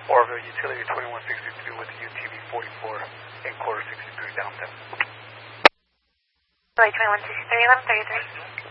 Orville Utility 2163 with UTV 44 and quarter 63 downtown. Utility 2163, 1133.